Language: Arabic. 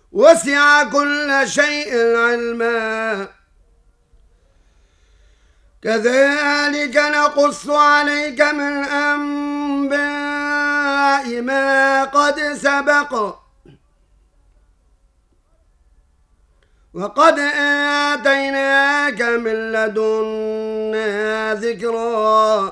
وسع كل شيء علما كذلك نقص عليك من أنباء ما قد سبق وقد آتيناك من لدنا ذكرا